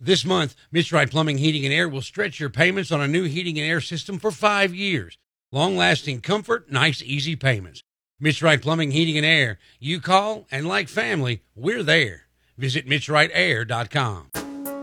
This month, Mitch Wright Plumbing, Heating, and Air will stretch your payments on a new heating and air system for 5 years. Long-lasting comfort, nice, easy payments. Mitch Wright Plumbing, Heating, and Air. You call, and like family, we're there. Visit MitchWrightAir.com.